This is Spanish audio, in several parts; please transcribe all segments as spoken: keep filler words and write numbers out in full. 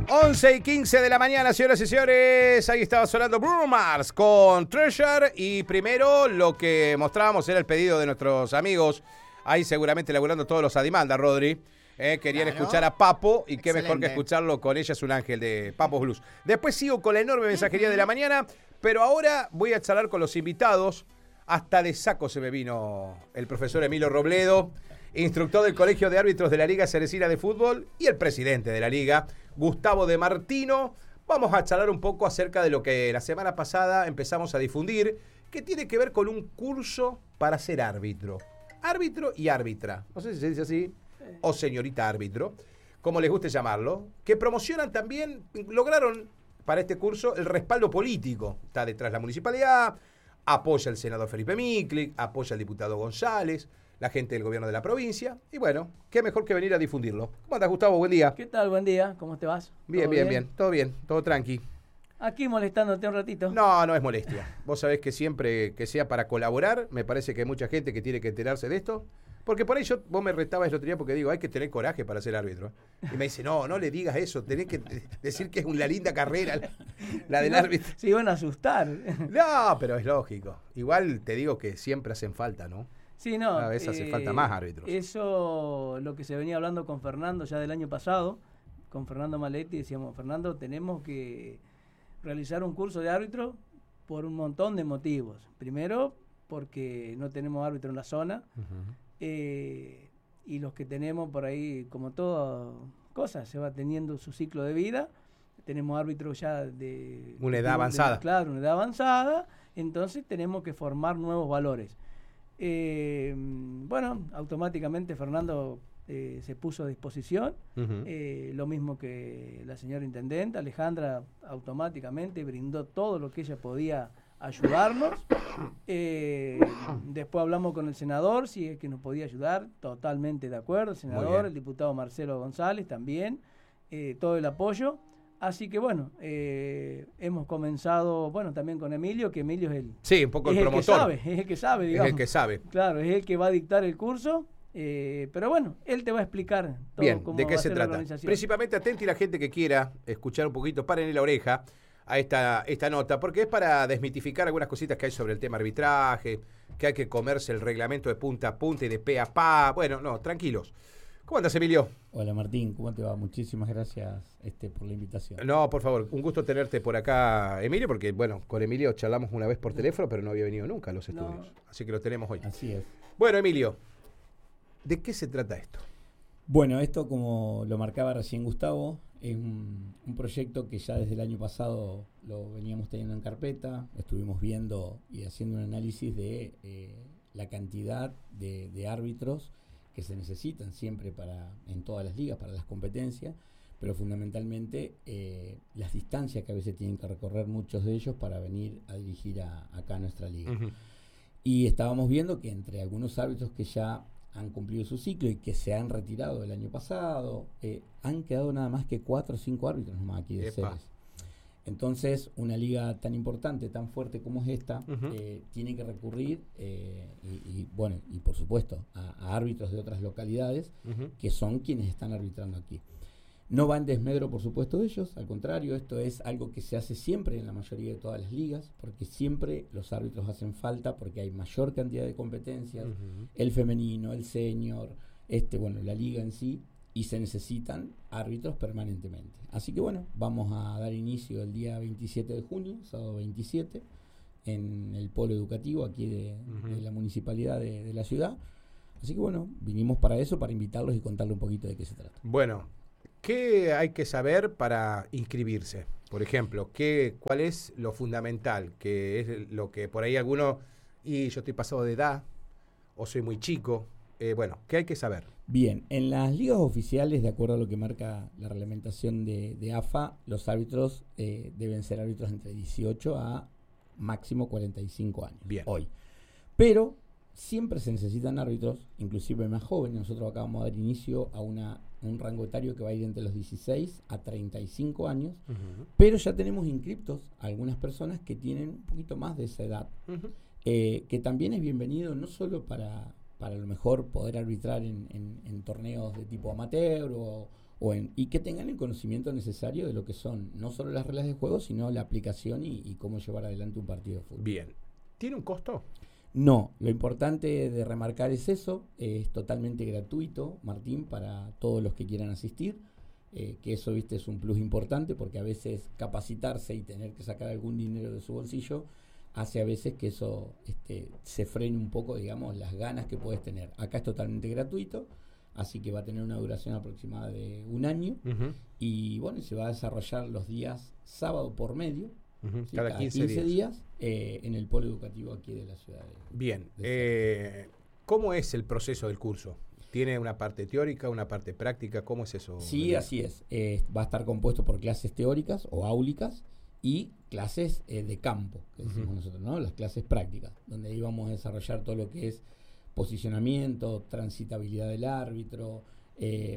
once y quince de la mañana, señoras y señores. Ahí estaba sonando Bruno Mars con Treasure. Y primero lo que mostrábamos era el pedido de nuestros amigos. Ahí seguramente laburando todos los Adimanda, Rodri. Eh, querían claro. escuchar a Papo. Y qué Excelente. Mejor que escucharlo con Ella es un ángel de Papo Blues. Después sigo con la enorme mensajería de la mañana. Pero ahora voy a charlar con los invitados. Hasta de saco se me vino el profesor Emilio Robledo, instructor del Colegio de Árbitros de la Liga Ceresina de Fútbol, y el presidente de la Liga, Gustavo De Martino. Vamos a charlar un poco acerca de lo que la semana pasada empezamos a difundir, que tiene que ver con un curso para ser árbitro. Árbitro y árbitra, no sé si se dice así, o señorita árbitro, como les guste llamarlo, que promocionan también, lograron para este curso el respaldo político. Está detrás la municipalidad, apoya el senador Felipe Miklik, apoya el diputado González, la gente del gobierno de la provincia. Y bueno, qué mejor que venir a difundirlo. ¿Cómo andas, Gustavo? Buen día. ¿Qué tal? Buen día. ¿Cómo te vas? Bien, bien, bien, bien. Todo bien, todo tranqui. Aquí molestándote un ratito. No, no es molestia. Vos sabés que siempre que sea para colaborar, me parece que hay mucha gente que tiene que enterarse de esto. Porque por ahí yo, vos me retabas el otro día porque digo, hay que tener coraje para ser árbitro. Y me dice, no, no le digas eso, tenés que decir que es una linda carrera la, la del árbitro. Se iban a asustar. No, pero es lógico. Igual te digo que siempre hacen falta, ¿no? Sí, no. A veces eh, hace falta más árbitros. Eso, lo que se venía hablando con Fernando ya del año pasado, con Fernando Maletti, decíamos, Fernando, tenemos que realizar un curso de árbitro por un montón de motivos. Primero, porque no tenemos árbitro en la zona. Uh-huh. Eh, y los que tenemos por ahí, como toda cosa, se va teniendo su ciclo de vida. Tenemos árbitros ya de una edad de, avanzada. De, claro, una edad avanzada. Entonces tenemos que formar nuevos valores. Eh, bueno, automáticamente Fernando eh, se puso a disposición. Uh-huh. eh, lo mismo que la señora intendenta Alejandra, automáticamente brindó todo lo que ella podía ayudarnos. Eh, después hablamos con el senador, si es que nos podía ayudar, totalmente de acuerdo, el senador, el diputado Marcelo González también, eh, todo el apoyo. Así que bueno, eh, hemos comenzado, bueno, también con Emilio, que Emilio es el, sí, un poco es el el promotor. que sabe, es el que sabe, digamos. Es el que sabe. Claro, es el que va a dictar el curso. Eh, pero bueno, él te va a explicar todo. Bien, cómo ¿de qué va se a ser trata? La Principalmente atenti la gente que quiera escuchar un poquito, párenle la oreja a esta, esta nota, porque es para desmitificar algunas cositas que hay sobre el tema arbitraje, que hay que comerse el reglamento de punta a punta y de pe a pa. Bueno, no, tranquilos. ¿Cómo andas, Emilio? Hola, Martín, ¿cómo te va? Muchísimas gracias este, por la invitación. No, por favor, un gusto tenerte por acá, Emilio, porque, bueno, con Emilio charlamos una vez por teléfono, pero no había venido nunca a los estudios. No. Así que lo tenemos hoy. Así es. Bueno, Emilio, ¿de qué se trata esto? Bueno, esto, como lo marcaba recién Gustavo, es un, un proyecto que ya desde el año pasado lo veníamos teniendo en carpeta. Estuvimos viendo y haciendo un análisis de eh, la cantidad de, de árbitros que se necesitan siempre para en todas las ligas, para las competencias, pero fundamentalmente eh, las distancias que a veces tienen que recorrer muchos de ellos para venir a dirigir a, acá a nuestra liga. Uh-huh. Y estábamos viendo que entre algunos árbitros que ya han cumplido su ciclo y que se han retirado el año pasado, eh, han quedado nada más que cuatro o cinco árbitros nomás aquí de Ceres. Entonces, una liga tan importante, tan fuerte como es esta, uh-huh. eh, tiene que recurrir, eh, y, y bueno, y por supuesto, a, a árbitros de otras localidades, uh-huh. que son quienes están arbitrando aquí. No va en desmedro, por supuesto, de ellos, al contrario, esto es algo que se hace siempre en la mayoría de todas las ligas, porque siempre los árbitros hacen falta, porque hay mayor cantidad de competencias, uh-huh. el femenino, el senior, este, bueno, la liga en sí, y se necesitan árbitros permanentemente. Así que bueno, vamos a dar inicio el día veintisiete de junio, sábado veintisiete, en el polo educativo aquí de, uh-huh. de la municipalidad de, de la ciudad. Así que bueno, vinimos para eso, para invitarlos y contarles un poquito de qué se trata. Bueno, ¿qué hay que saber para inscribirse? Por ejemplo, ¿qué, ¿cuál es lo fundamental? Que es lo que por ahí alguno, y yo estoy pasado de edad, o soy muy chico. Eh, bueno, ¿qué hay que saber? Bien, en las ligas oficiales, de acuerdo a lo que marca la reglamentación de, de A F A, los árbitros eh, deben ser árbitros entre dieciocho a máximo cuarenta y cinco años. Bien. Hoy. Pero siempre se necesitan árbitros, inclusive más jóvenes. Nosotros acabamos de dar inicio a una, un rango etario que va a ir entre los dieciséis a treinta y cinco años, uh-huh. pero ya tenemos inscriptos a algunas personas que tienen un poquito más de esa edad, uh-huh. eh, que también es bienvenido no solo para... para a lo mejor poder arbitrar en, en, en torneos de tipo amateur o, o en, y que tengan el conocimiento necesario de lo que son no solo las reglas de juego, sino la aplicación y, y cómo llevar adelante un partido de fútbol. Bien. ¿Tiene un costo? No, lo importante de remarcar es eso, es totalmente gratuito, Martín, para todos los que quieran asistir, eh, que eso, viste, es un plus importante, porque a veces capacitarse y tener que sacar algún dinero de su bolsillo hace a veces que eso este, se frene un poco, digamos, las ganas que puedes tener. Acá es totalmente gratuito, así que va a tener una duración aproximada de un año, uh-huh. y bueno, se va a desarrollar los días sábado por medio, uh-huh. ¿sí? cada, cada quince, quince días, días eh, en el polo educativo aquí de la ciudad de Bien, de eh, ¿cómo es el proceso del curso? ¿Tiene una parte teórica, una parte práctica? ¿Cómo es eso? Sí, así es. Eh, va a estar compuesto por clases teóricas o áulicas y clases eh, de campo, que decimos uh-huh. nosotros, ¿no? Las clases prácticas, donde ahí vamos a desarrollar todo lo que es posicionamiento, transitabilidad del árbitro, eh,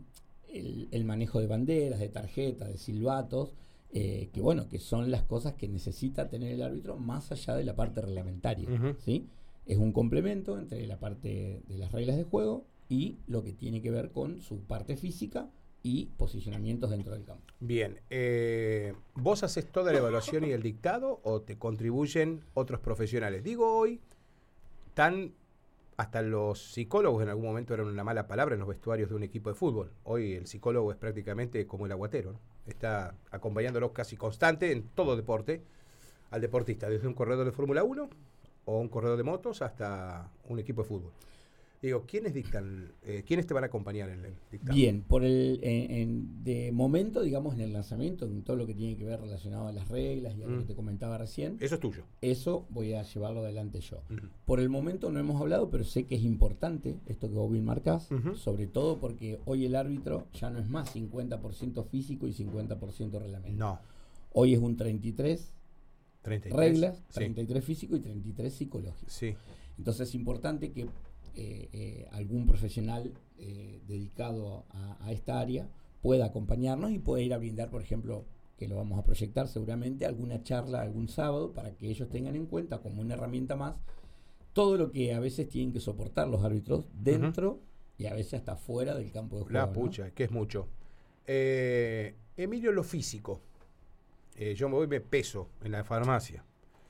el, el manejo de banderas, de tarjetas, de silbatos, eh, que bueno, que son las cosas que necesita tener el árbitro más allá de la parte reglamentaria, uh-huh. ¿sí? Es un complemento entre la parte de las reglas de juego y lo que tiene que ver con su parte física y posicionamientos dentro del campo. Bien, eh, ¿vos haces toda la evaluación y el dictado o te contribuyen otros profesionales? Digo hoy, tan hasta los psicólogos en algún momento eran una mala palabra en los vestuarios de un equipo de fútbol. Hoy el psicólogo es prácticamente como el aguatero, ¿no? Está acompañándolo casi constante en todo deporte al deportista, desde un corredor de Fórmula uno o un corredor de motos hasta un equipo de fútbol. Digo, ¿quiénes dictan, eh, quiénes te van a acompañar en el dictado? Bien, por el en, en, de momento, digamos, en el lanzamiento, en todo lo que tiene que ver relacionado a las reglas y a mm. lo que te comentaba recién. Eso es tuyo. Eso voy a llevarlo adelante yo. Uh-huh. Por el momento no hemos hablado, pero sé que es importante esto que vos bien marcás, uh-huh. sobre todo porque hoy el árbitro ya no es más cincuenta por ciento físico y cincuenta por ciento reglamento. No. Hoy es un treinta y tres, treinta y tres reglas, sí. treinta y tres físico y treinta y tres psicológico. Sí. Entonces es importante que Eh, eh, algún profesional eh, dedicado a, a esta área pueda acompañarnos y pueda ir a brindar, por ejemplo, que lo vamos a proyectar seguramente, alguna charla algún sábado para que ellos tengan en cuenta como una herramienta más todo lo que a veces tienen que soportar los árbitros dentro uh-huh. y a veces hasta fuera del campo de juego. La pucha, ¿no? Que es mucho. Eh, Emilio, lo físico. Eh, yo me voy, me peso en la farmacia.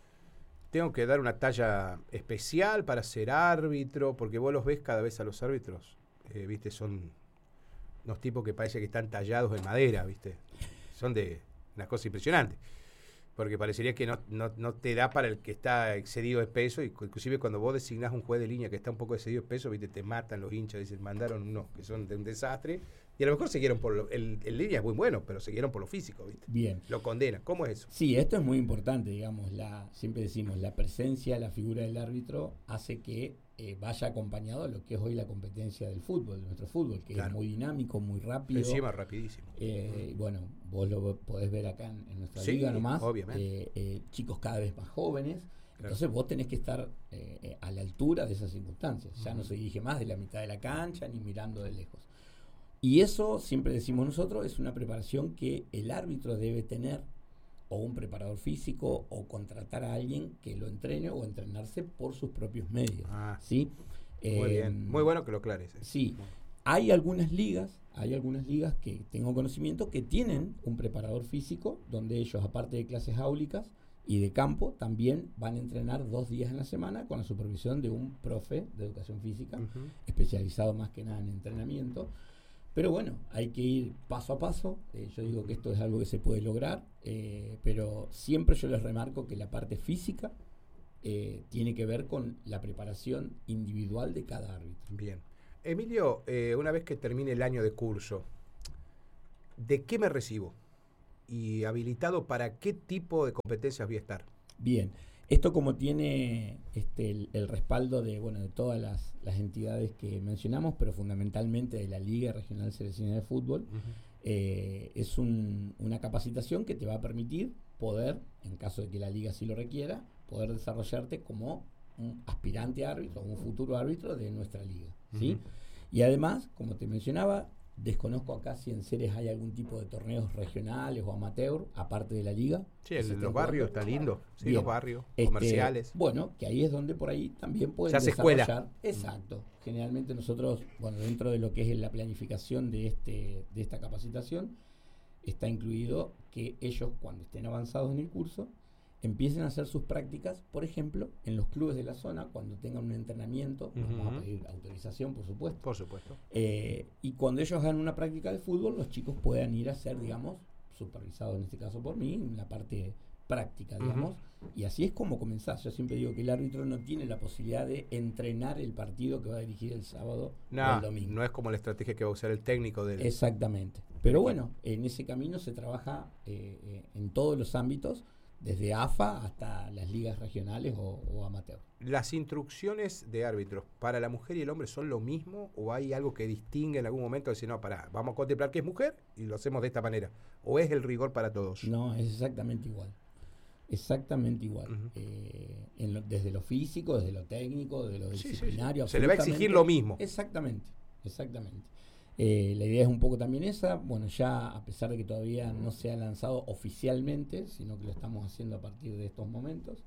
Tengo que dar una talla especial para ser árbitro, porque vos los ves cada vez a los árbitros, eh, viste, son unos tipos que parece que están tallados en madera, viste, son de una cosa impresionante, porque parecería que no, no, no te da para el que está excedido de peso, y inclusive cuando vos designás un juez de línea que está un poco excedido de peso, viste, te matan los hinchas, dicen, mandaron unos que son de un desastre, y a lo mejor siguieron por lo, el, el línea es muy bueno, pero siguieron por lo físico, ¿viste? Bien. Lo condenan. ¿Cómo es eso? Sí, esto es muy importante, digamos, la siempre decimos, la presencia, la figura del árbitro hace que eh, vaya acompañado a lo que es hoy la competencia del fútbol, de nuestro fútbol, que claro. es muy dinámico, muy rápido. Encima rapidísimo. Eh, mm. Bueno, vos lo podés ver acá en, en nuestra sí, liga nomás. Obviamente. Eh, eh, chicos cada vez más jóvenes. Claro. Entonces vos tenés que estar eh, eh, a la altura de esas circunstancias. Ya uh-huh. no se dirige más de la mitad de la cancha ni mirando de lejos. Y eso, siempre decimos nosotros, es una preparación que el árbitro debe tener, o un preparador físico, o contratar a alguien que lo entrene o entrenarse por sus propios medios. Ah, ¿sí? Muy eh, bien, muy bueno que lo aclares. Eh. Sí, hay algunas ligas, hay algunas ligas que tengo conocimiento que tienen un preparador físico, donde ellos, aparte de clases áulicas y de campo, también van a entrenar dos días en la semana con la supervisión de un profe de educación física, uh-huh. especializado más que nada en entrenamiento. Pero bueno, hay que ir paso a paso. Eh, yo digo que esto es algo que se puede lograr, eh, pero siempre yo les remarco que la parte física eh, tiene que ver con la preparación individual de cada árbitro. Bien. Emilio, eh, una vez que termine el año de curso, ¿de qué me recibo? ¿Y habilitado para qué tipo de competencias voy a estar? Bien. Esto como tiene este, el, el respaldo de, bueno, de todas las, las entidades que mencionamos, pero fundamentalmente de la Liga Regional Seleccionada de Fútbol, uh-huh. eh, es un, una capacitación que te va a permitir poder, en caso de que la Liga así lo requiera, poder desarrollarte como un aspirante árbitro, un futuro árbitro de nuestra Liga, ¿sí? Uh-huh. Y además, como te mencionaba, Desconozco acá si en Ceres hay algún tipo de torneos regionales o amateur, aparte de la liga. Sí, el, los barrios está lindo. Sí, Bien. los barrios, Este, comerciales. Bueno, que ahí es donde por ahí también pueden Se hace desarrollar. escuela. Exacto. Generalmente nosotros, bueno, dentro de lo que es la planificación de este de esta capacitación, está incluido que ellos, cuando estén avanzados en el curso, empiecen a hacer sus prácticas, por ejemplo, en los clubes de la zona, cuando tengan un entrenamiento, uh-huh. Vamos a pedir autorización, por supuesto. Por supuesto. Eh, y cuando ellos hagan una práctica de fútbol, los chicos puedan ir a ser, digamos, supervisados en este caso por mí, en la parte práctica, digamos. Uh-huh. Y así es como comenzás. Yo siempre digo que el árbitro no tiene la posibilidad de entrenar el partido que va a dirigir el sábado no, o el domingo. No es como la estrategia que va a usar el técnico del... Exactamente. Pero bueno, en ese camino se trabaja eh, eh, en todos los ámbitos, desde A F A hasta las ligas regionales o, o amateur. ¿Las instrucciones de árbitros para la mujer y el hombre son lo mismo o hay algo que distingue en algún momento? Decir, no, pará, vamos a contemplar que es mujer y lo hacemos de esta manera. ¿O es el rigor para todos? No, es exactamente igual. Exactamente igual. Uh-huh. eh, en lo, desde lo físico, desde lo técnico, desde lo disciplinario. Sí, sí, sí. Se le va a exigir lo mismo. Exactamente, exactamente. Eh, la idea es un poco también esa, bueno, ya a pesar de que todavía no se ha lanzado oficialmente, sino que lo estamos haciendo a partir de estos momentos,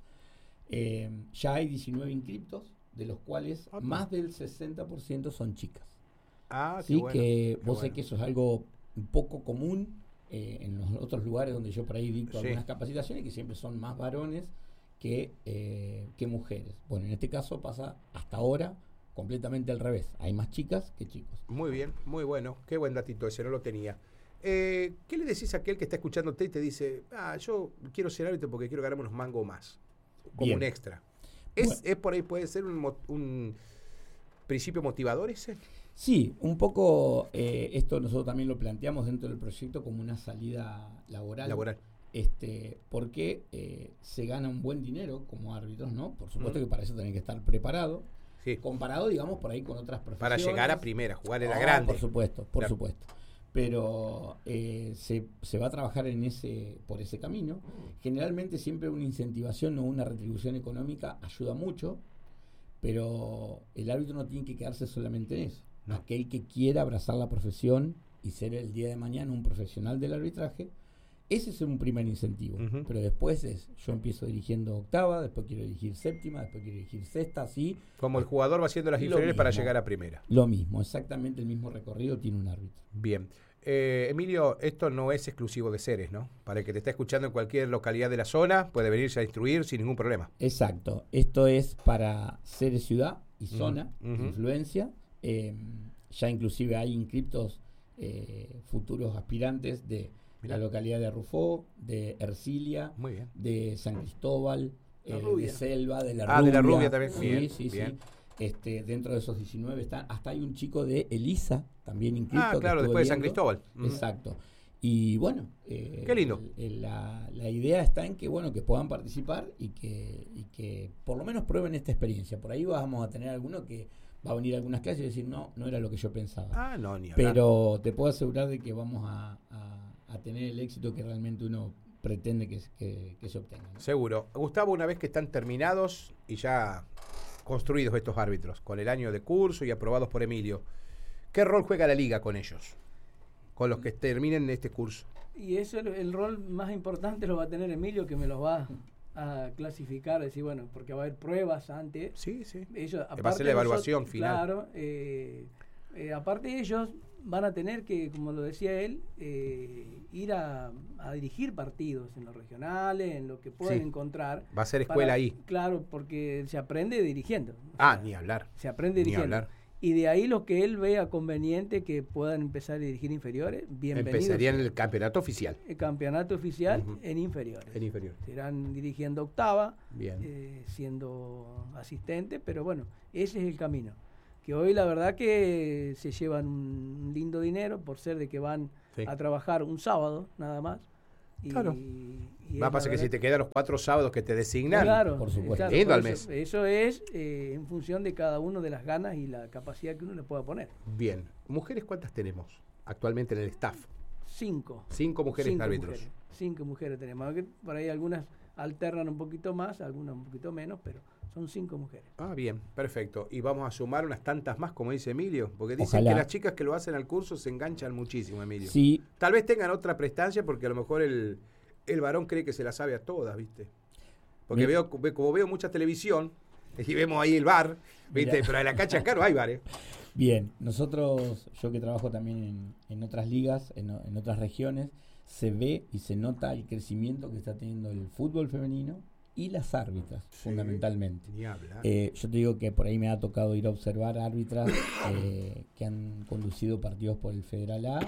eh, ya hay diecinueve inscriptos, de los cuales okay. más del sesenta por ciento son chicas. Ah, sí, qué bueno, que qué vos bueno. sabés que eso es algo un poco común eh, en los otros lugares donde yo por ahí dicto sí. algunas capacitaciones, que siempre son más varones que, eh, que mujeres. Bueno, en este caso pasa hasta ahora completamente al revés. Hay más chicas que chicos. Muy bien, muy bueno. Qué buen datito ese, no lo tenía. Eh, ¿Qué le decís a aquel que está escuchándote y te dice, ah, yo quiero ser árbitro porque quiero ganarme unos mangos más? Como bien. Un extra. ¿Es, bueno. ¿Es por ahí, puede ser un, un principio motivador ese? Sí, un poco eh, esto nosotros también lo planteamos dentro del proyecto como una salida laboral. Laboral. Este, porque eh, se gana un buen dinero como árbitros, ¿no? Por supuesto mm. que para eso tenés que estar preparado. Sí. Comparado, digamos, por ahí con otras profesiones. Para llegar a primera, jugar en la oh, grande. Por supuesto, por claro. supuesto. Pero eh, se, se va a trabajar en ese por ese camino. Generalmente siempre una incentivación o una retribución económica ayuda mucho, pero el árbitro no tiene que quedarse solamente en eso. No. Aquel que quiera abrazar la profesión y ser el día de mañana un profesional del arbitraje, ese es un primer incentivo. Uh-huh. Pero después es, yo empiezo dirigiendo octava, después quiero dirigir séptima, después quiero dirigir sexta, así. Como el jugador va haciendo las inferiores mismo, para llegar a primera. Lo mismo, exactamente el mismo recorrido tiene un árbitro. Bien. Eh, Emilio, esto no es exclusivo de Ceres, ¿no? Para el que te está escuchando en cualquier localidad de la zona, puede venirse a instruir sin ningún problema. Exacto. Esto es para Ceres ciudad y zona uh-huh. de influencia. Eh, ya inclusive hay inscriptos eh, futuros aspirantes de Mirá. La localidad de Rufó, de Ercilia, Muy bien. de San Cristóbal, eh, de Selva, de la ah, Rubia. de la Rubia también. Sí, bien, sí, bien. sí. Este, dentro de esos diecinueve están, hasta hay un chico de Elisa también inscrito. Ah, claro, después de San Cristóbal. Uh-huh. Exacto. Y bueno, eh, qué lindo. El, el, la, la idea está en que bueno que puedan participar y que, y que por lo menos prueben esta experiencia. Por ahí vamos a tener alguno que va a venir a algunas clases y decir, no, no era lo que yo pensaba. Ah, no, ni hablar. Pero te puedo asegurar de que vamos a, a, a tener el éxito que realmente uno pretende que, que, que se obtenga, ¿no? Seguro. Gustavo, una vez que están terminados y ya construidos estos árbitros, con el año de curso y aprobados por Emilio, ¿qué rol juega la liga con ellos? Con los que terminen este curso. Y eso, el, el rol más importante lo va a tener Emilio, que me los va a clasificar, decir, bueno, porque va a haber pruebas antes. Sí, sí. Ellos, va a ser la evaluación nosotros, final. Claro. Eh, eh, aparte de ellos, van a tener que, como lo decía él, eh, ir a, a dirigir partidos en los regionales, en lo que puedan sí. encontrar. Va a ser escuela para, ahí. Claro, porque se aprende dirigiendo. Ah, sea, ni hablar. Se aprende dirigiendo. Ni hablar. Y de ahí lo que él vea conveniente que puedan empezar a dirigir inferiores, bienvenidos. Empezarían el campeonato oficial. El campeonato oficial uh-huh. en inferiores. En inferiores. Serán dirigiendo octava, Bien. Eh, siendo asistente, pero bueno, ese es el camino. Que hoy la verdad que se llevan un lindo dinero por ser de que van sí. a trabajar un sábado nada más. Y, claro. Y va a pasar que si te quedan los cuatro sábados que te designan, claro, por supuesto, claro, yendo por al eso, mes. Eso es eh, en función de cada uno de las ganas y la capacidad que uno le pueda poner. Bien. ¿Mujeres cuántas tenemos actualmente en el staff? Cinco. Cinco mujeres Cinco árbitros. Mujeres. Cinco mujeres tenemos. Por ahí algunas alternan un poquito más, algunas un poquito menos, pero son cinco mujeres. Ah, bien, perfecto. Y vamos a sumar unas tantas más, como dice Emilio, porque dicen Ojalá. que las chicas que lo hacen al curso se enganchan muchísimo, Emilio. Sí. Tal vez tengan otra prestancia porque a lo mejor el, el varón cree que se la sabe a todas, ¿viste? Porque Bien. veo, ve- como veo mucha televisión, y vemos ahí el bar, ¿viste? Mirá. Pero en la cancha acá no hay bares. Bien, nosotros, yo que trabajo también en, en otras ligas, en, o- en otras regiones, se ve y se nota el crecimiento que está teniendo el fútbol femenino y las árbitras, fundamentalmente. Ni hablar. Eh, yo te digo que por ahí me ha tocado ir a observar árbitras eh, que han conducido partidos por el Federal A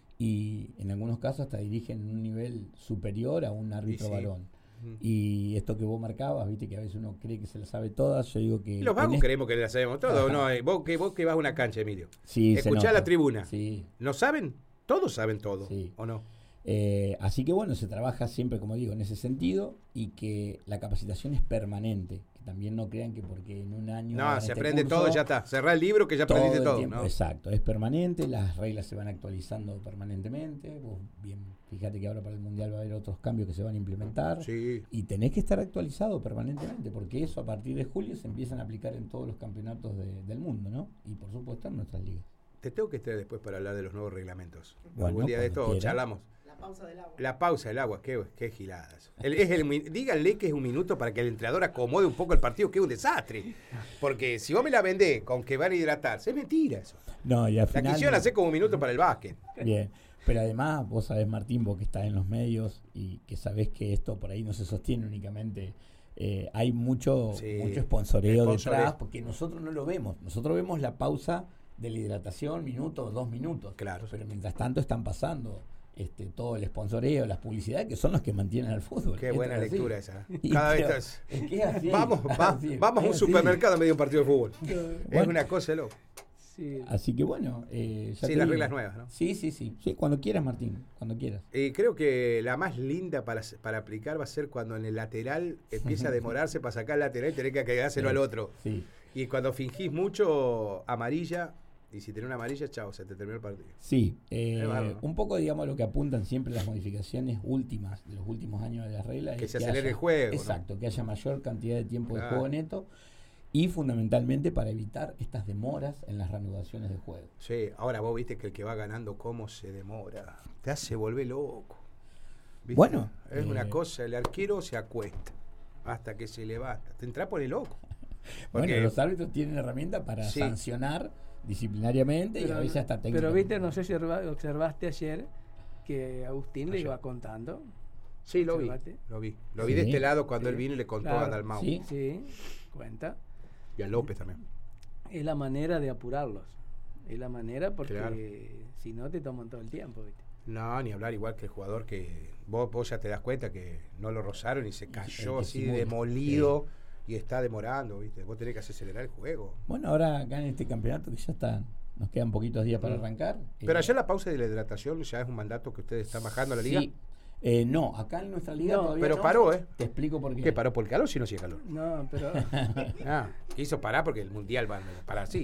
y en algunos casos hasta dirigen en un nivel superior a un árbitro sí. varón. Ujú. Y esto que vos marcabas, viste que a veces uno cree que se lo sabe todas, yo digo que... Y los vagos en este- creemos que la sabemos todo, Ajá. ¿no? Eh, Vos que, vos que vas a una cancha, Emilio. Sí, se Escuchá nota. la tribuna. Sí. ¿No saben? Todos saben todo, Sí. ¿o no? Eh, así que bueno, se trabaja siempre, como digo, en ese sentido y que la capacitación es permanente. Que también no crean que porque en un año... No, hagan se este aprende curso, todo, ya está. Cerrá el libro que ya todo aprendiste el todo, tiempo. ¿no? Exacto, es permanente, las reglas se van actualizando permanentemente. Vos bien, fíjate que ahora para el Mundial va a haber otros cambios que se van a implementar. Sí. Y tenés que estar actualizado permanentemente, porque eso a partir de julio se empiezan a aplicar en todos los campeonatos de- del mundo, ¿no? Y por supuesto en nuestras ligas. Te tengo que traer después para hablar de los nuevos reglamentos. Bueno, Algún día de cuando esto quiera. charlamos. La pausa del agua. La pausa del agua, qué, qué giladas. El, es el, mi- díganle que es un minuto para que el entrenador acomode un poco el partido, que es un desastre. Porque si vos me la vendés con que van a hidratarse, es mentira eso. No, y al La final... quisieron hacer como un minuto para el básquet. Bien, pero además vos sabés, Martín, vos que estás en los medios y que sabés que esto por ahí no se sostiene únicamente, eh, hay mucho, Sí, mucho sponsoreo sponsoreo. detrás, porque nosotros no lo vemos. Nosotros vemos la pausa de la hidratación, minuto o dos minutos. Claro. Pero mientras tanto están pasando este todo el sponsoreo, las publicidades, que son los que mantienen al fútbol. Qué Esto buena es así. lectura esa. Y Cada vez pero estás- es que es así, Vamos, es va- así, vamos a un es así. supermercado en medio de un partido de fútbol. Es Bueno. una cosa de loco. Sí. Así que bueno, eh, ya Sí, te las digo. reglas nuevas, ¿no? Sí, sí, sí, sí. Cuando quieras, Martín, cuando quieras. Y creo que la más linda para, para aplicar va a ser cuando en el lateral empieza a demorarse para sacar el lateral y tener que quedárselo Sí. al otro. Sí. Y cuando fingís mucho, amarilla, y si tenés una amarilla, chao, se te terminó el partido. Sí, eh, Es bárbaro. un poco digamos lo que apuntan siempre las modificaciones últimas de los últimos años de las reglas. Que es se acelere el juego, ¿no? Exacto, que haya mayor cantidad de tiempo de Claro. juego neto y fundamentalmente para evitar estas demoras en las reanudaciones de juego. Sí, ahora vos viste que el que va ganando, cómo se demora. Te hace volver loco. ¿Viste? Bueno, Es una eh, cosa, el arquero se acuesta hasta que se levanta. Te entra por el loco. Bueno, Porque- los árbitros tienen herramientas para Sí. sancionar disciplinariamente y a veces hasta técnicamente. pero viste, no sé si observa- observaste ayer que Agustín le Ayer. iba contando. Sí, lo vi. ¿Observaste? Lo vi. Lo vi Sí. de este lado cuando Sí, él vino y le contó claro. a Dalmau. Sí. Sí, cuenta. Y a López también. Es la manera de apurarlos. Es la manera porque Claro. si no te toman todo el tiempo, ¿viste? No, ni hablar igual que el jugador que vos, vos ya te das cuenta que no lo rozaron y se cayó que así simula. demolido y está demorando, ¿viste? Vos tenés que hacer acelerar el juego. Bueno, ahora acá en este campeonato que ya está, nos quedan poquitos días para Mm. arrancar. Pero eh, ayer la pausa de la hidratación ya es un mandato que ustedes están bajando a la liga. Sí. Eh, no, acá en nuestra liga No, todavía pero no. paró, ¿eh? Te explico por qué. ¿Qué paró por el calor si no hacía calor? No, pero Ah, quiso parar porque el mundial va a parar así.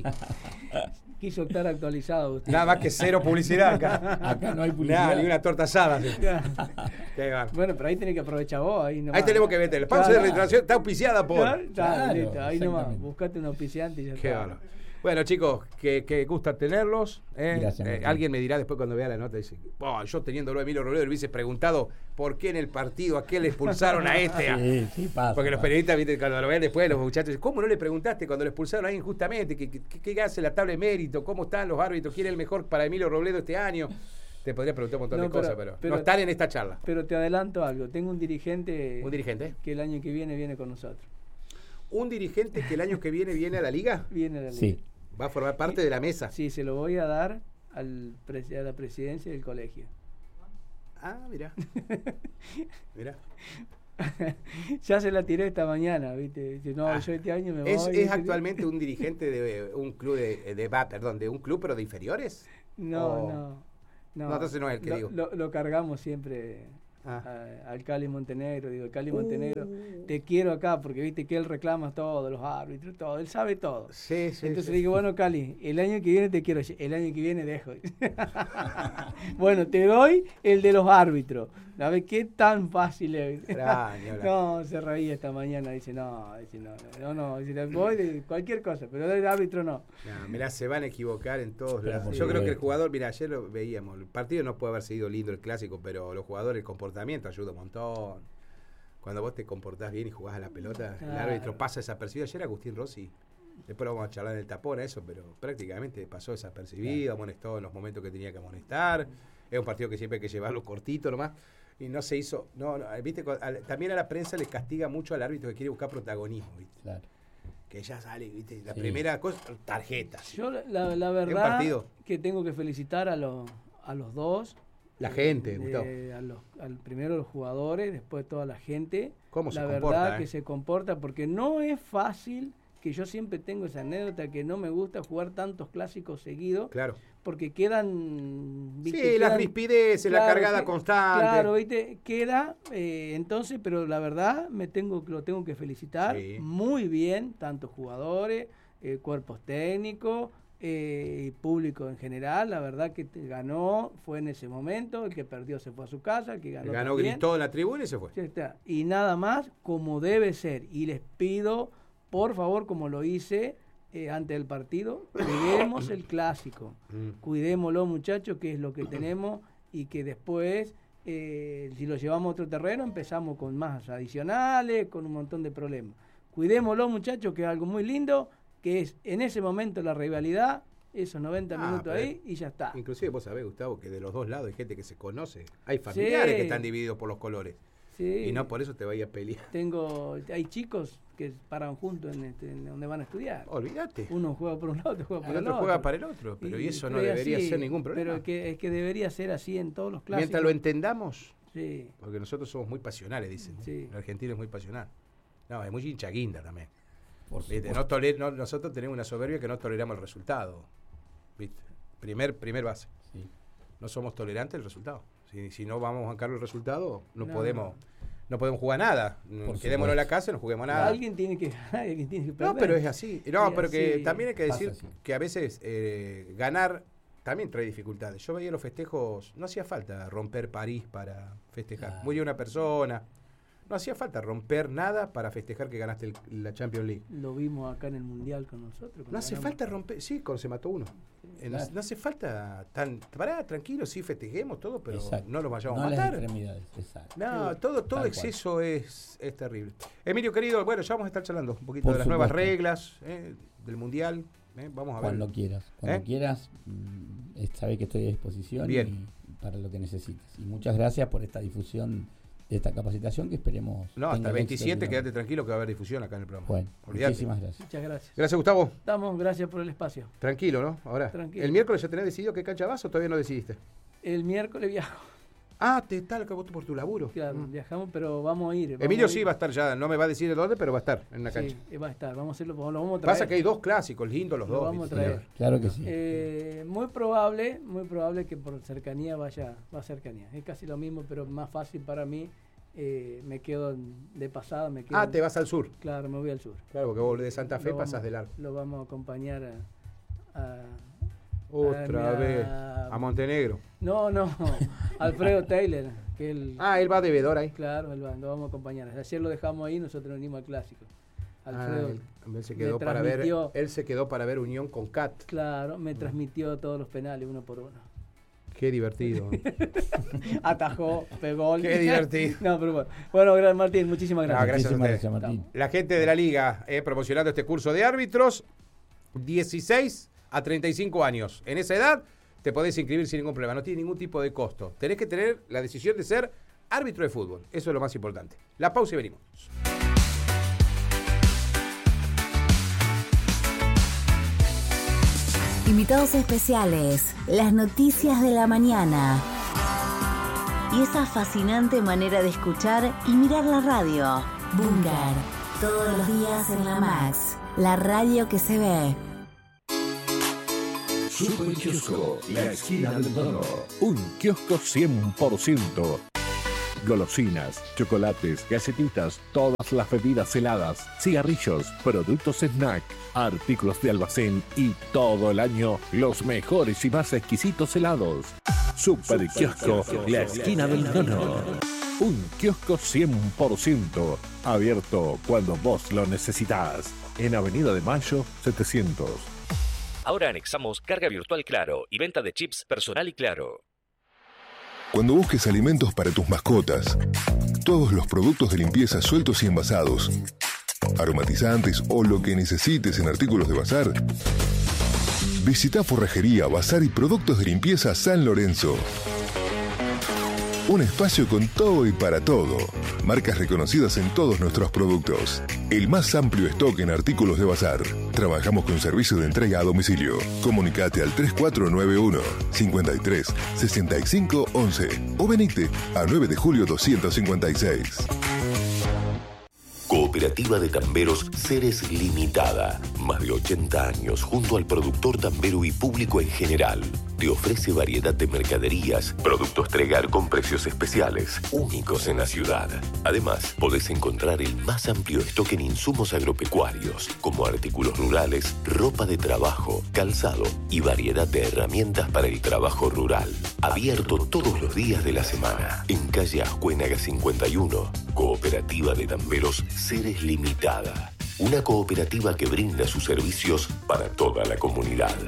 quiso estar actualizado Agustín. Nada más que cero publicidad acá. Acá no hay publicidad. Nada, ni una torta asada. así. Qué bárbaro. Bueno, pero ahí tenés que aprovechar vos. Ahí, nomás. Ahí tenemos que meter. La pausa Claro. de retracción está auspiciada por. Claro, Claro, listo, ahí nomás. exactamente. Buscate un auspiciante y ya Qué está. bárbaro. Bueno, chicos, que, que gusta tenerlos. ¿eh? Gracias, Eh, Martín. alguien me dirá después cuando vea la nota, dice, "Oh, yo teniéndolo a Emilio Robledo le hubiese preguntado por qué en el partido a qué le expulsaron a este. a-". Sí, sí, pasa. Porque los pasa. periodistas, ¿viste? Cuando lo ven después, los muchachos dicen, ¿cómo no le preguntaste cuando lo expulsaron ahí injustamente? ¿Qué, qué, qué hace la tabla de mérito? ¿Cómo están los árbitros? ¿Quién es el mejor para Emilio Robledo este año? Te podría preguntar un montón No, de pero- cosas, pero, pero- no están en esta charla. Pero te adelanto algo. Tengo un dirigente, ¿Un dirigente? que el año que viene viene con nosotros. ¿Un dirigente que el año que viene viene a la liga? Viene a la Sí. liga. Va a formar parte de la mesa. Sí, se lo voy a dar al pres- a la presidencia del colegio. Ah, mira. Mira. Ya se la tiré esta mañana, ¿viste? Dice, no, Ah. yo este año me voy. ¿Es, es dice, actualmente un dirigente de un club de, de va, perdón, de un club pero de inferiores? No, o- no, no. No, entonces no es el que lo, digo. Lo, lo cargamos siempre Ah. a- al Cali Montenegro. Digo, Cali Uh. Montenegro, te quiero acá porque viste que él reclama todo, los árbitros, todo. Él sabe todo. Sí, sí. Entonces sí. le digo, bueno, Cali, el año que viene te quiero, el año que viene dejo. Bueno, te doy el de los árbitros, A ver qué tan fácil es. Claro, ni hablar. No, se reía esta mañana, dice, no, dice, no, no, no, dice, voy de cualquier cosa, pero del árbitro no. No, mirá, se van a equivocar en todos Pero lados. por Yo creo que el supuesto. jugador, mira, ayer lo veíamos, el partido no puede haber sido lindo el clásico, pero los jugadores, el comportamiento ayuda un montón. Cuando vos te comportás bien y jugás a la pelota, el Claro. árbitro pasa desapercibido. Ayer Agustín Rossi, después lo vamos a charlar en el tapón a eso, pero prácticamente pasó desapercibido, amonestó en los momentos que tenía que amonestar. Es un partido que siempre hay que llevarlo cortito nomás. Y no se hizo, no, no, viste, también a la prensa le castiga mucho al árbitro que quiere buscar protagonismo, viste. Claro. Que ya sale, viste, la Sí. primera cosa, tarjetas. Yo la, la, la un verdad partido. que tengo que felicitar a los, a los dos. La gente, eh, Gustavo. a los, al primero los jugadores, después toda la gente. ¿Cómo se la comporta, verdad eh? que se comporta, porque no es fácil, que yo siempre tengo esa anécdota que no me gusta jugar tantos clásicos seguidos, Claro. porque quedan... Sí, ¿viste? las Quedan- rispideces, la claro, cargada que- constante. Claro, ¿viste? Queda, eh, entonces, pero la verdad me tengo lo tengo que felicitar Sí. muy bien, tanto jugadores, eh, cuerpos técnicos, eh, y público en general. La verdad que te ganó, fue en ese momento, el que perdió se fue a su casa, el que ganó, Ganó, también. gritó en la tribuna y se fue. Ya está. Y nada más como debe ser. Y les pido, por favor, como lo hice eh, antes del partido, cuidemos el clásico. Mm. Cuidémoslo, muchachos, que es lo que tenemos, y que después, eh, si lo llevamos a otro terreno, empezamos con más adicionales, con un montón de problemas. Cuidémoslo, muchachos, que es algo muy lindo, que es en ese momento la rivalidad, esos noventa Ah, minutos pero- ahí, y ya está. Inclusive vos sabés, Gustavo, que de los dos lados hay gente que se conoce. Hay familiares Sí. que están divididos por los colores. Sí. Y no por eso te vayas a pelear. Tengo, hay chicos que paran juntos en, este, en donde van a estudiar. Olvídate. Uno juega por un lado, otro juega por El el otro otro. juega para el otro, pero y eso no pero es debería así, ser ningún problema. Pero que, es que debería ser así en todos los clásicos. Mientras lo entendamos, Sí, porque nosotros somos muy pasionales, dicen. ¿no? Sí. El argentino es muy pasional. No, es muy hincha guinda también. Por ¿Viste? supuesto. No toler- no- nosotros tenemos una soberbia que no toleramos el resultado. ¿Viste? Primer, primer base. Sí. No somos tolerantes del resultado. Si, si no vamos a bancar el resultado, no, No. podemos no podemos jugar nada. Por Quedémonos en la supuesto. casa y no juguemos nada. alguien tiene que ganar, alguien tiene que perder. No, pero es así. No, Sí, pero que así también hay que pasa decir así. que a veces eh, ganar también trae dificultades. Yo veía los festejos, no hacía falta romper París para festejar. Claro. Murió una persona. No hacía falta romper nada para festejar que ganaste el- la Champions League. Lo vimos acá en el Mundial con nosotros. No cuando hace ganamos. falta romper, sí, cuando se mató uno. Eh, no, Claro. no hace falta tan, pará, tranquilo, sí, festejemos todo, pero Exacto. no lo vayamos No a las matar. extremidades, exacto. No, Sí, todo, todo tal exceso es, es terrible. Emilio, querido, bueno, ya vamos a estar charlando un poquito Por de las nuevas supuesto. reglas eh, del Mundial. eh, vamos a ver. Cuando quieras, cuando ¿Eh? quieras, mm, eh, sabés que estoy a disposición Bien. y para lo que necesites. Y muchas gracias por esta difusión de esta capacitación que esperemos. No, hasta tenga el el éxito veintisiete, que quédate tenemos. tranquilo que va a haber difusión acá en el programa. Bueno, Olvídate. muchísimas gracias. Muchas gracias. Gracias, Gustavo. Estamos, gracias por el espacio. Tranquilo, ¿no? Ahora. Tranquilo. ¿El miércoles ya tenés decidido qué cancha vas o todavía no decidiste? El miércoles viajo. Ah, te está el por tu laburo. Claro, Mm. viajamos, pero vamos a ir. vamos Emilio a sí ir. va a estar ya, no me va a decir de dónde, pero va a estar en la Sí, cancha. eh, va a estar, vamos a hacerlo, lo vamos a traer. Pasa que hay dos clásicos, lindos los Lo dos. vamos a ¿viste? traer. Claro que sí. Eh, muy probable, muy probable que por cercanía vaya, va a cercanía. Es casi lo mismo, pero más fácil para mí. Eh, me quedo en- de pasada, me quedo. Ah, te vas al sur. Claro, me voy al sur. Claro, porque vos de Santa Fe Lo pasas vamos- de largo. Lo vamos a acompañar a. a- Otra a- vez. a- A Montenegro. no, no, Alfredo Taylor, que él. Ah, él va de vedor ahí. Claro, él va, lo vamos a acompañar. Ayer lo dejamos ahí, nosotros venimos al clásico. Alfredo, Ah, él, él se me quedó para ver, transmitió- él se quedó para ver Unión con Cat. claro, me transmitió todos los penales uno por uno. Qué divertido. Atajó, pegó. Qué divertido. No, pero bueno. Bueno, gran Martín, muchísimas No, gracias. gracias a Muchísimas ustedes. gracias, Martín. La gente de la liga eh, promocionando este curso de árbitros, dieciséis a treinta y cinco años. En esa edad te podés inscribir sin ningún problema, no tiene ningún tipo de costo. Tenés que tener la decisión de ser árbitro de fútbol, eso es lo más importante. La pausa y venimos. Invitados especiales, las noticias de la mañana y esa fascinante manera de escuchar y mirar la radio. Búnker, todos los días en la Max, la radio que se ve. Super Kiosco, la esquina del dono. Un kiosco cien por ciento golosinas, chocolates, galletitas, todas las bebidas heladas, cigarrillos, productos snack, artículos de almacén y todo el año los mejores y más exquisitos helados. Super Kiosco, la esquina del nono. Un kiosco cien por ciento abierto cuando vos lo necesitas. En Avenida de Mayo setecientos. Ahora anexamos carga virtual Claro y venta de chips personal y Claro. Cuando busques alimentos para tus mascotas, todos los productos de limpieza sueltos y envasados, aromatizantes o lo que necesites en artículos de bazar, visita Forrajería, Bazar y Productos de Limpieza San Lorenzo. Un espacio con todo y para todo. Marcas reconocidas en todos nuestros productos. El más amplio stock en artículos de bazar. Trabajamos con servicio de entrega a domicilio. Comunicate al tres cuatro nueve uno, cincuenta y tres, sesenta y cinco once o venite a nueve de julio doscientos cincuenta y seis. Cooperativa de Tamberos Ceres Limitada. Más de ochenta años junto al productor tambero y público en general. Te ofrece variedad de mercaderías, productos Tregar con precios especiales, únicos en la ciudad. Además, podés encontrar el más amplio stock en insumos agropecuarios, como artículos rurales, ropa de trabajo, calzado y variedad de herramientas para el trabajo rural. Abierto todos los días de la semana. En calle Ascuénaga cincuenta y uno, Cooperativa de Tamberos Ceres Limitada. Una cooperativa que brinda sus servicios para toda la comunidad.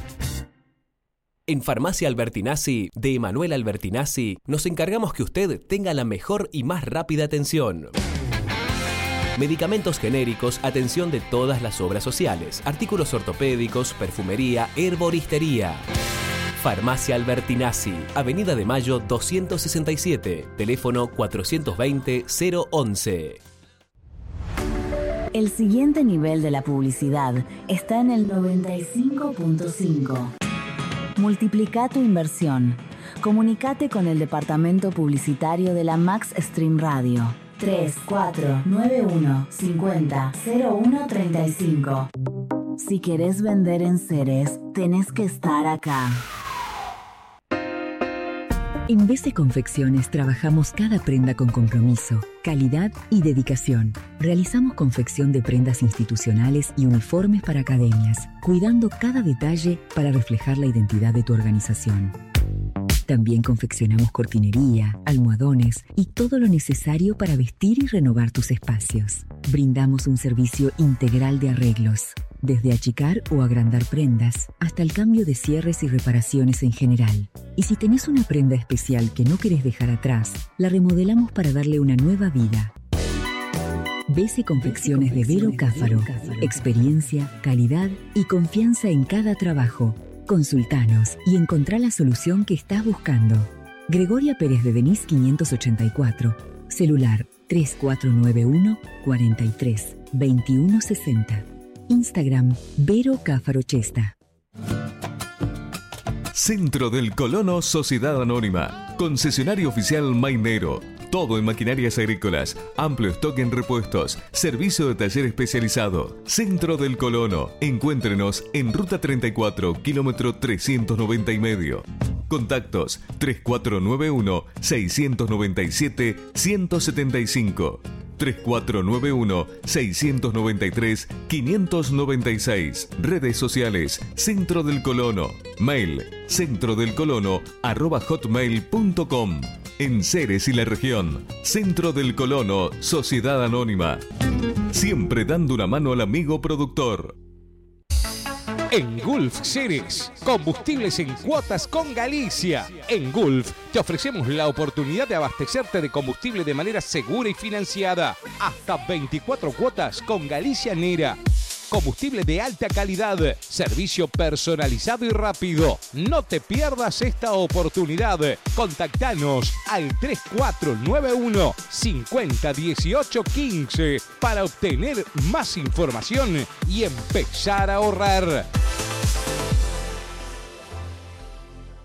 En Farmacia Albertinazzi, de Emanuel Albertinazzi, nos encargamos que usted tenga la mejor y más rápida atención. Medicamentos genéricos, atención de todas las obras sociales, artículos ortopédicos, perfumería, herboristería. Farmacia Albertinazzi, Avenida de Mayo doscientos sesenta y siete, teléfono cuatrocientos veinte, cero once. El siguiente nivel de la publicidad está en el noventa y cinco punto cinco. Multiplica tu inversión. Comunicate con el departamento publicitario de la Max Stream Radio. tres cuatro nueve uno, cincuenta, cero uno treinta y cinco. Si querés vender en Ceres, tenés que estar acá. En B C Confecciones trabajamos cada prenda con compromiso, calidad y dedicación. Realizamos confección de prendas institucionales y uniformes para academias, cuidando cada detalle para reflejar la identidad de tu organización. También confeccionamos cortinería, almohadones y todo lo necesario para vestir y renovar tus espacios. Brindamos un servicio integral de arreglos, desde achicar o agrandar prendas hasta el cambio de cierres y reparaciones en general. Y si tenés una prenda especial que no querés dejar atrás, la remodelamos para darle una nueva vida. B C Confecciones de Vero Cáfaro. Experiencia, calidad y confianza en cada trabajo. Consultanos y encontrá la solución que estás buscando. Gregoria Pérez de Denis quinientos ochenta y cuatro. Celular tres cuatro nueve uno, cuarenta y tres, veintiuno sesenta. Instagram Vero Cáfaro Chesta. Centro del Colono Sociedad Anónima. Concesionario oficial Mainero. Todo en maquinarias agrícolas, amplio stock en repuestos, servicio de taller especializado. Centro del Colono. Encuéntrenos en Ruta treinta y cuatro, kilómetro trescientos noventa y medio. Contactos tres cuatro nueve uno, seis nueve siete, uno siete cinco. tres cuatro nueve uno, seis nueve tres, cinco nueve seis. Redes sociales Centro del Colono. Mail centrodelcolono arroba hotmail punto com. En Ceres y la región. Centro del Colono Sociedad Anónima. Siempre dando una mano al amigo productor. En Gulf Ceres, combustibles en cuotas con Galicia. En Gulf te ofrecemos la oportunidad de abastecerte de combustible de manera segura y financiada. Hasta veinticuatro cuotas con Galicia Nera. Combustible de alta calidad, servicio personalizado y rápido. No te pierdas esta oportunidad. Contactanos al tres cuatro nueve uno, cincuenta, dieciocho, quince para obtener más información y empezar a ahorrar.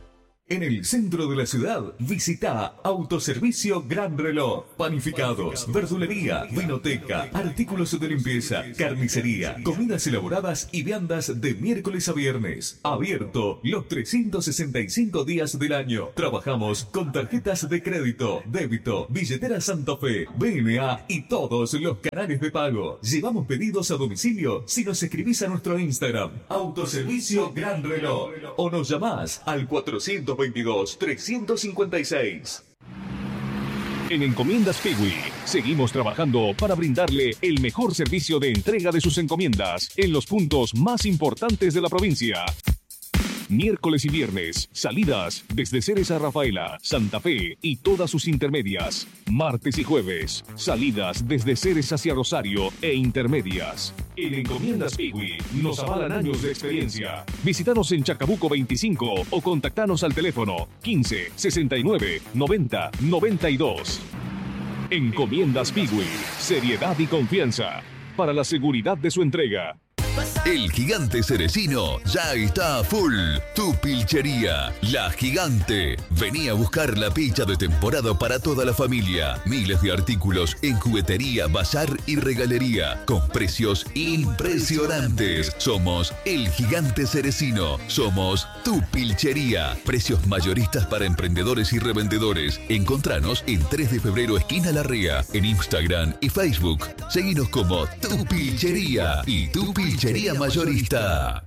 En el centro de la ciudad, visita Autoservicio Gran Reloj. Panificados, verdulería, vinoteca, artículos de limpieza, carnicería, comidas elaboradas y viandas de miércoles a viernes. Abierto los trescientos sesenta y cinco días del año. Trabajamos con tarjetas de crédito, débito, billetera Santa Fe, B N A y todos los canales de pago. Llevamos pedidos a domicilio si nos escribís a nuestro Instagram, Autoservicio Gran Reloj, o nos llamás al cuatrocientos veintidós, trescientos cincuenta y seis. En Encomiendas Kiwi seguimos trabajando para brindarle el mejor servicio de entrega de sus encomiendas en los puntos más importantes de la provincia. Miércoles y viernes, salidas desde Ceres a Rafaela, Santa Fe y todas sus intermedias. Martes y jueves, salidas desde Ceres hacia Rosario e intermedias. En Encomiendas Kiwi nos avalan años de experiencia. Visítanos en Chacabuco veinticinco o contactanos al teléfono quince, sesenta y nueve, noventa, noventa y dos. Encomiendas Kiwi, seriedad y confianza para la seguridad de su entrega. El Gigante Cerecino ya está a full. Tu pilchería, La Gigante. Vení a buscar la picha de temporada para toda la familia. Miles de artículos en juguetería, bazar y regalería, con precios impresionantes. Somos El Gigante Cerecino. Somos tu pilchería. Precios mayoristas para emprendedores y revendedores. Encontranos en tres de febrero, esquina Larrea, en Instagram y Facebook. Seguinos como Tu Pilchería y Tu Pilchería Mayorista.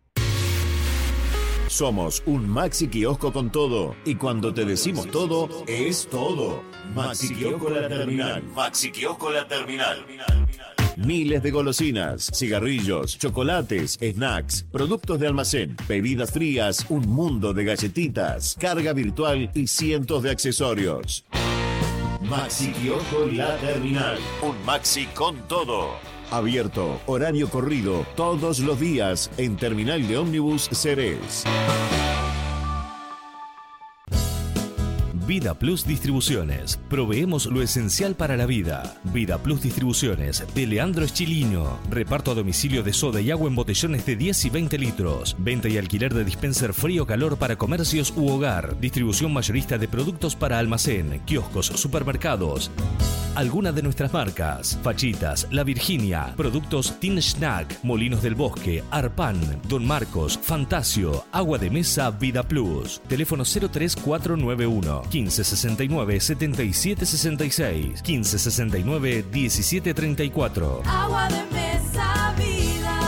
Somos un Maxi Kiosco con todo. Y cuando te decimos todo, es todo. Maxi Kiosco La Terminal. Maxi Kiosco La Terminal. Miles de golosinas, cigarrillos, chocolates, snacks, productos de almacén, bebidas frías, un mundo de galletitas, carga virtual y cientos de accesorios. Maxi Kiosco La Terminal. Un Maxi con todo. Abierto, horario corrido, todos los días en Terminal de Ómnibus Ceres. Vida Plus Distribuciones. Proveemos lo esencial para la vida. Vida Plus Distribuciones de Leandro Eschilino. Reparto a domicilio de soda y agua en botellones de diez y veinte litros. Venta y alquiler de dispenser frío-calor para comercios u hogar. Distribución mayorista de productos para almacén, kioscos, supermercados. Algunas de nuestras marcas: Fachitas, La Virginia, productos Tin Snack, Molinos del Bosque, Arpan, Don Marcos, Fantasio, Agua de Mesa, Vida Plus. Teléfono cero tres cuatro nueve uno, quince sesenta y nueve, setenta y siete sesenta y seis, quince sesenta y nueve, diecisiete treinta y cuatro. Agua de Mesa, Vida.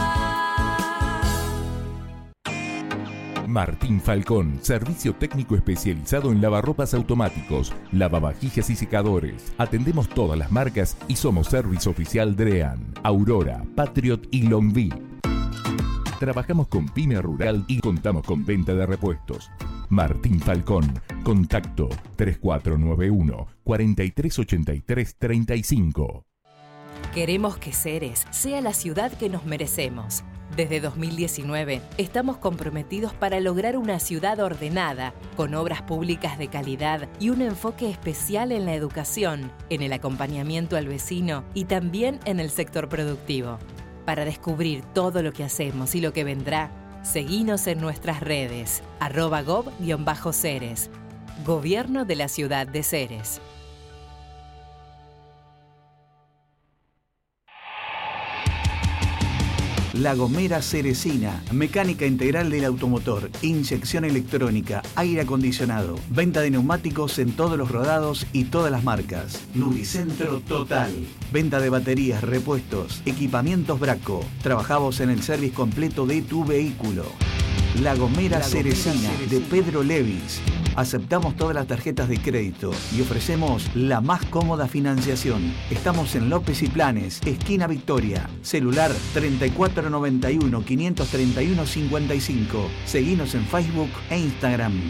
Martín Falcón, servicio técnico especializado en lavarropas automáticos, lavavajillas y secadores. Atendemos todas las marcas y somos servicio oficial Drean, Aurora, Patriot y Longvi. Trabajamos con pyme rural y contamos con venta de repuestos. Martín Falcón, contacto tres cuatro nueve uno, cuatro tres ocho tres, tres cinco. Queremos que Ceres sea la ciudad que nos merecemos. Desde dos mil diecinueve estamos comprometidos para lograr una ciudad ordenada, con obras públicas de calidad y un enfoque especial en la educación, en el acompañamiento al vecino y también en el sector productivo. Para descubrir todo lo que hacemos y lo que vendrá, seguinos en nuestras redes, arroba gob-ceres. Gobierno de la Ciudad de Ceres. La Gomera Ceresina, mecánica integral del automotor, inyección electrónica, aire acondicionado, venta de neumáticos en todos los rodados y todas las marcas. Nubicentro total, venta de baterías, repuestos, equipamientos Braco. Trabajamos en el service completo de tu vehículo. La Gomera Ceresina de Pedro Levis. Aceptamos todas las tarjetas de crédito y ofrecemos la más cómoda financiación. Estamos en López y Planes, esquina Victoria. Celular treinta y cuatro noventa y uno, quinientos treinta y uno, cincuenta y cinco. Seguinos en Facebook e Instagram.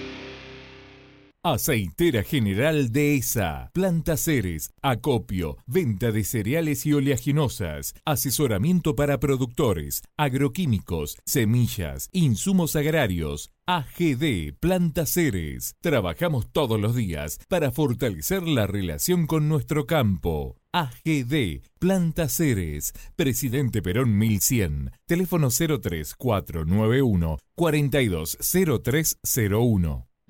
Aceitera General Dehesa, Planta Ceres, acopio, venta de cereales y oleaginosas, asesoramiento para productores, agroquímicos, semillas, insumos agrarios. A G D Planta Ceres. Trabajamos todos los días para fortalecer la relación con nuestro campo. A G D Planta Ceres, Presidente Perón mil cien, teléfono cero tres cuatro nueve uno, cuatro dos cero tres cero uno.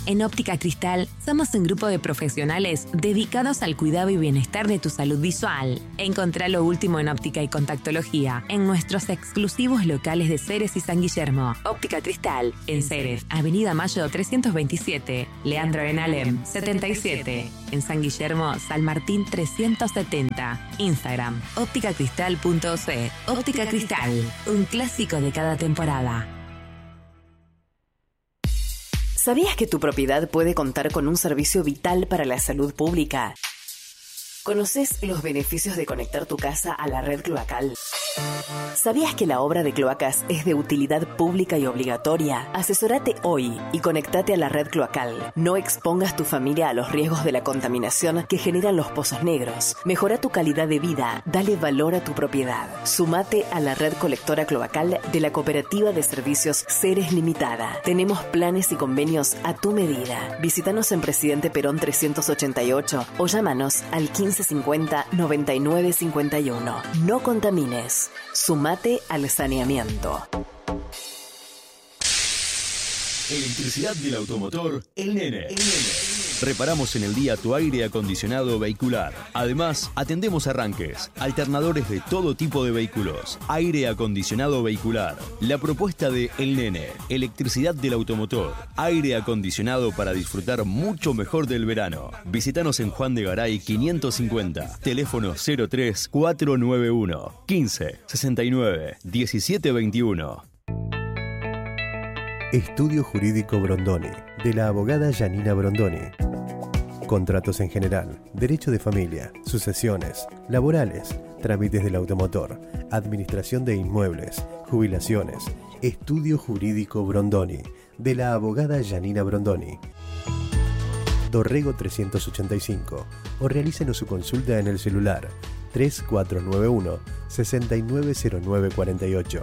En Óptica Cristal somos un grupo de profesionales dedicados al cuidado y bienestar de tu salud visual. Encontrá lo último en óptica y contactología en nuestros exclusivos locales de Ceres y San Guillermo. Óptica Cristal, en Ceres, Avenida Mayo trescientos veintisiete, Leandro Benalem setenta y siete. En San Guillermo, San Martín trescientos setenta. Instagram, óptica cristal punto c. Óptica Cristal, un clásico de cada temporada. ¿Sabías que tu propiedad puede contar con un servicio vital para la salud pública? ¿Conoces los beneficios de conectar tu casa a la red cloacal? ¿Sabías que la obra de cloacas es de utilidad pública y obligatoria? Asesórate hoy y conectate a la red cloacal. No expongas tu familia a los riesgos de la contaminación que generan los pozos negros. Mejora tu calidad de vida. Dale valor a tu propiedad. Sumate a la red colectora cloacal de la Cooperativa de Servicios Ceres Limitada. Tenemos planes y convenios a tu medida. Visítanos en Presidente Perón trescientos ochenta y ocho o llámanos al quince cincuenta noventa y nueve cincuenta y uno. No contamines. Sumate al saneamiento. Electricidad del automotor, El Nene. El Nene. Reparamos en el día tu aire acondicionado vehicular. Además, atendemos arranques, alternadores de todo tipo de vehículos, aire acondicionado vehicular. La propuesta de El Nene, electricidad del automotor, aire acondicionado para disfrutar mucho mejor del verano. Visítanos en Juan de Garay quinientos cincuenta, teléfono cero tres cuatro nueve uno, quince sesenta y nueve, diecisiete veintiuno. Estudio Jurídico Brondoni, de la abogada Janina Brondoni. Contratos en general, derecho de familia, sucesiones, laborales, trámites del automotor, administración de inmuebles, jubilaciones. Estudio Jurídico Brondoni, de la abogada Janina Brondoni. Dorrego trescientos ochenta y cinco, o realícenos su consulta en el celular tres cuatro nueve uno, seis nueve cero nueve cuatro ocho.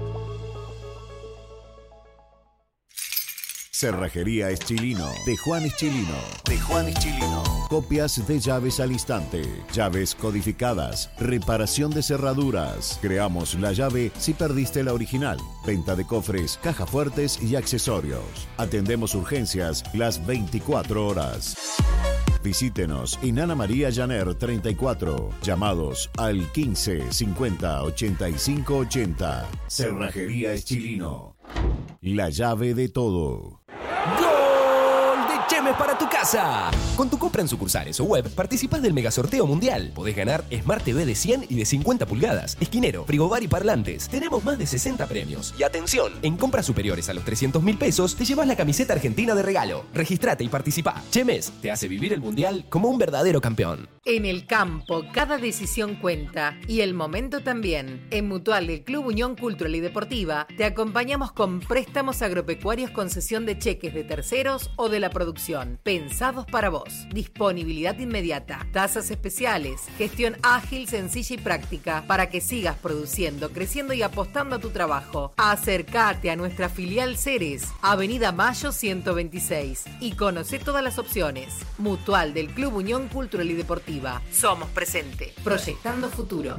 Cerrajería Eschilino, de Juan Eschilino. De Juan Eschilino. Copias de llaves al instante, llaves codificadas, reparación de cerraduras. Creamos la llave si perdiste la original. Venta de cofres, cajas fuertes y accesorios. Atendemos urgencias las veinticuatro horas. Visítenos en Ana María Llaner treinta y cuatro. Llamados al quince cincuenta ochenta y cinco ochenta. Cerrajería Eschilino. La llave de todo. ¡Gol de Chemes para tu casa! Con tu compra en sucursales o web, participás del megasorteo mundial. Podés ganar Smart T V de cien y de cincuenta pulgadas, esquinero, frigobar y parlantes. Tenemos más de sesenta premios. Y atención, en compras superiores a los trescientos mil pesos, te llevas la camiseta argentina de regalo. Registrate y participá. Chemes te hace vivir el mundial como un verdadero campeón. En el campo, cada decisión cuenta y el momento también. En Mutual del Club Unión Cultural y Deportiva te acompañamos con préstamos agropecuarios con cesión de cheques de terceros o de la producción, pensados para vos. Disponibilidad inmediata, tasas especiales, gestión ágil, sencilla y práctica para que sigas produciendo, creciendo y apostando a tu trabajo. Acércate a nuestra filial Ceres, Avenida Mayo ciento veintiséis y conoce todas las opciones. Mutual del Club Unión Cultural y Deportiva. Somos presente, proyectando futuro.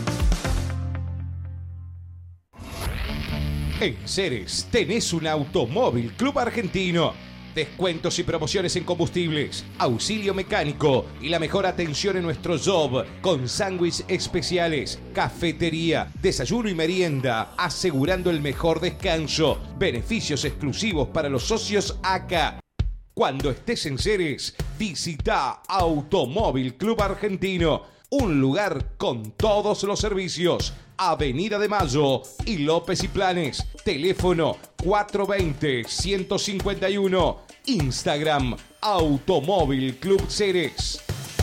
En Ceres tenés un Automóvil Club Argentino. Descuentos y promociones en combustibles, auxilio mecánico y la mejor atención en nuestro job con sándwiches especiales, cafetería, desayuno y merienda, asegurando el mejor descanso, beneficios exclusivos para los socios A C A. Cuando estés en Ceres, visita Automóvil Club Argentino, un lugar con todos los servicios. Avenida de Mayo y López y Planes. Teléfono cuatro dos cero, uno cinco uno. Instagram Automóvil Club Ceres.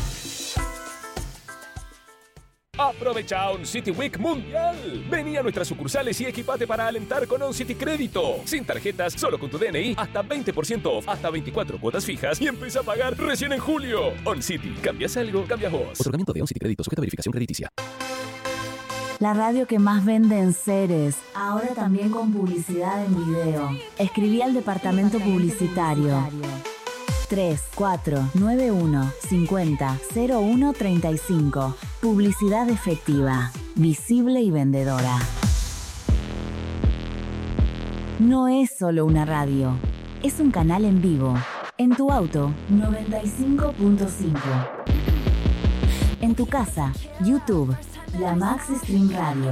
Aprovecha On City Week Mundial. Vení a nuestras sucursales y equipate para alentar con On City Crédito. Sin tarjetas, solo con tu D N I, hasta veinte por ciento off, hasta veinticuatro cuotas fijas y empieza a pagar recién en julio. On City, cambias algo, cambias vos. Otorgamiento de On City Crédito, sujeta a verificación crediticia. La radio que más vende en Ceres, ahora también con publicidad en video. Escribí al departamento publicitario. tres cuatro nueve uno cincuenta cero uno treinta y cinco. Publicidad efectiva, visible y vendedora. No es solo una radio, es un canal en vivo. En tu auto, noventa y cinco punto cinco. En tu casa, YouTube, La Max Stream Radio.